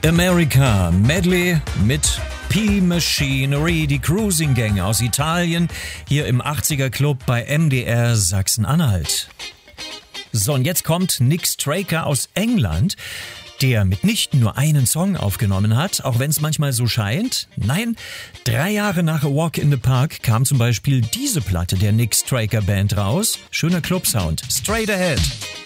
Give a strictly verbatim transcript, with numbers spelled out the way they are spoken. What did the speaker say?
America Medley mit P-Machinery, die Cruising Gang aus Italien, hier im achtziger Club bei M D R Sachsen-Anhalt. So, und jetzt kommt Nick Straker aus England, der mitnichten nur einen Song aufgenommen hat, auch wenn es manchmal so scheint. Nein, drei Jahre nach A Walk in the Park kam zum Beispiel diese Platte der Nick Straker Band raus. Schöner Clubsound. Straight Ahead.